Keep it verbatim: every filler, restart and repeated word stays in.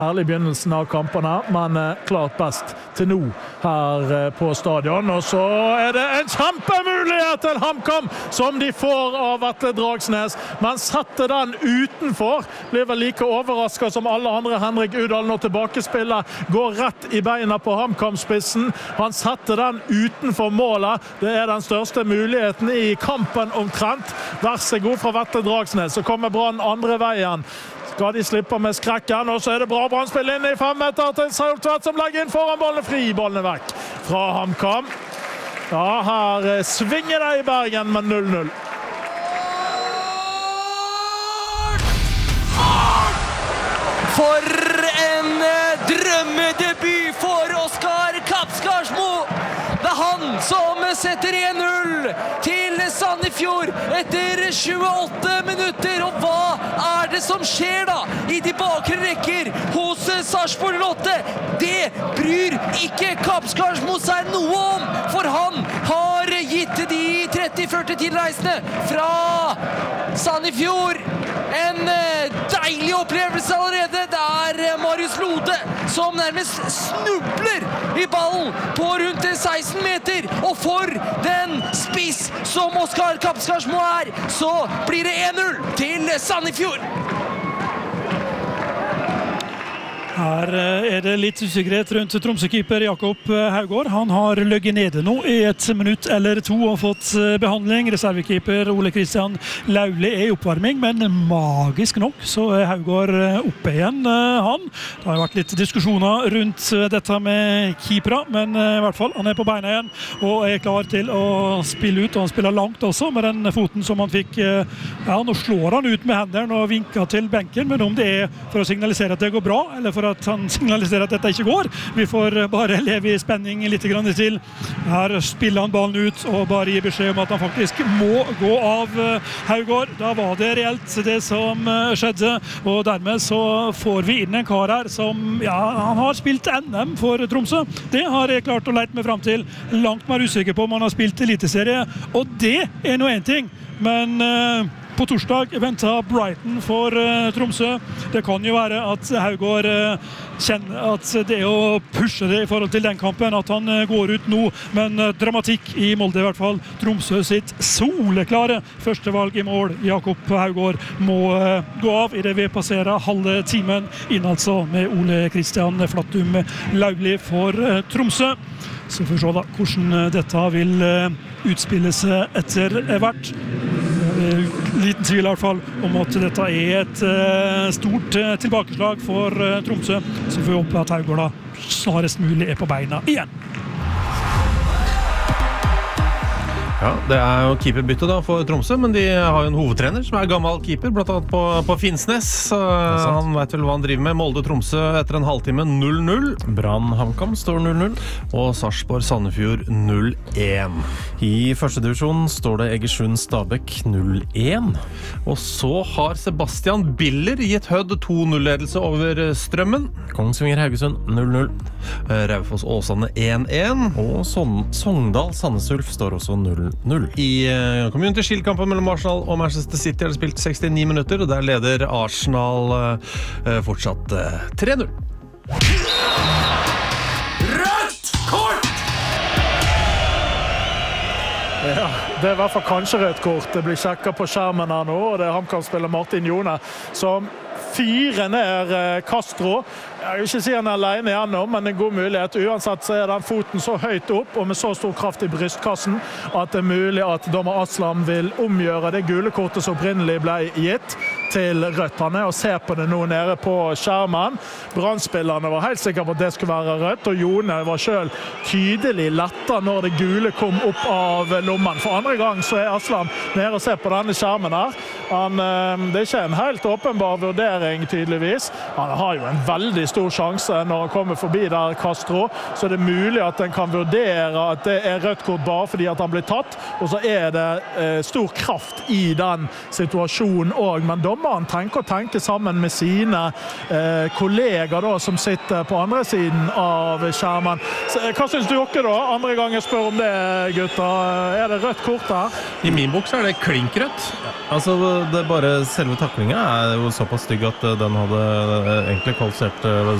Ærlig begynnelsen av kampene, men klart best til nå her på stadion. Og så er det en kjempemulighet til HamKam som de får av Vetle Dragsnes. Men setter den utenfor. Blir vel like overrasket som alle andre. Henrik Udal nå tilbakespillet. Går rett i beina på HamKam-spissen. Han setter den utenfor målet. Det er den største muligheten i kampen omtrent. Vær så god fra Vetle Dragsnes. Så kommer Brann andre veien. Skal de slippe med skrekken, og så er det bra Brannspill inn i fem meter til Saltvedt som legger inn foran ballene fri. Ballene vekk fra HamKam. Ja, her svinger det i Bergen med null null. For en drømmedebut for Oskar Kapskarsmo! Det er han som setter en null til Sandefjord etter tjueåtte minutter. Og hva er det som skjer da i de bakre rekker hos Sarpsborg Lotte? Det bryr ikke Kapskarsmo seg noe om, for han har gitt de tretti førti tilreisende fra Sandefjord en deilig opplevelse allerede. Det er Marius Lode som nærmest snubler i ballen på rundt seksten meter, og for den spiss som Oskar Kapskarsmo er, så blir det en null til Sandefjord. Her er det litt usikkerhet rundt Tromsø-keeper Jakob Haugård. Han har løgget nede nå i et minutt eller to og fått behandling. Reservekeeper Ole Kristian Lauli er i oppvarming, men magisk nok så er Haugård oppe igjen, han. Det har vært litt diskusjoner rundt dette med keepera, men i hvert fall han er på beina igjen og er klar til å spille ut. Og han spiller langt også med den foten som han fikk. Ja, nå slår han ut med hendene og vinker til benken, men om det er for å signalisere at det går bra, eller for at han signaliserer at dette ikke går. Vi får bare leve i spenning litt grann til. Her spiller han ballen ut og bare gir beskjed om at han faktisk må gå av Haugård. Da var det reelt det som skjedde, og dermed så får vi inn en kar her som, ja, han har spilt N M for Tromsø. Det har jeg klart å leite meg frem til. Langt mer usikker på om han har spilt eliteserie, og det er noe en ting. Men uh, på torsdag ventet Brighton for uh, Tromsø. Det kan jo være at Haugård uh, kjenner at det er å pushe det i forhold til den kampen, at han uh, går ut nå, men uh, dramatikk i Molde i hvert fall. Tromsø sitt soleklare førstevalg i mål. Jakob Haugård må uh, gå av i det vi passerer halve timen inn, altså med Ole Kristian Flattum Lauli for uh, Tromsø. Så får vi se da hvordan uh, dette vil uh, utspille seg etter hvert. Liten tvil i hvert fall om at dette er et uh, stort uh, tilbakeslag for uh, Tromsø, så får vi håpe at Haugård da snarest mulig er på beina igjen. Ja, det er jo keeperbytte da for Tromsø, men de har jo en hovedtrener som er gammel keeper, blant annet på, på Finnsnes. Så han vet vel hva han driver med. Molde-Tromsø etter en halvtime null null. Brann-HamKam står null null. Og Sarpsborg-Sandefjord null én. I første divisjon står det Egersund-Stabæk null én. Og så har Sebastian Biller gitt Hødd to null-ledelse over Strømmen. Kongsvinger-Haugesund null null. Raufoss-Åsane én én. Og Sogndal-Sandnes Ulf står også null null. I uh, Community Shield-kampen mellom Arsenal og Manchester City har det spilt sekstini minutter, og der leder Arsenal uh, fortsatt uh, tre null. Rødt kort! Ja, det er i hvert fall kanskje rødt kort. Det blir sjekket på skjermen her nå, og det er HamKam-spiller Martin Jone som fire ned Castro. Jeg vil ikke si han er alene igjennom, men en god mulighet. Uansett så er den foten så høyt opp og med så stor kraft i brystkassen at det er mulig at dommer Aslam vil omgjøre det gule kortet som opprinnelig ble gitt til rødt. Han er og ser på det nå nede på skjermen. Brannspillerne var helt sikre på at det skulle være rødt, og Jone var selv tydelig lettere når det gule kom opp av lommen. For andre gang så er Aslam nede og ser på denne skjermen her. Han, det er ikke en helt åpenbar vurdering tydeligvis. Han har jo en veldig stor sjanse når han kommer forbi der Castro, så det er mulig at den kan vurdere at det er rødt kort bare fordi at han blir tatt, og så er det eh, stor kraft i den situasjonen også. Men dommer må han tenke og tenke sammen med sine eh, kolleger da, som sitter på andre siden av skjermen. Så, hva synes dere da? Andre gang jeg spør om det, gutter. Er det rødt kort her? I min bok så er det klinkrødt. Altså, det er bare selve taklingen er jo såpass stygg at den hadde egentlig kvalifisert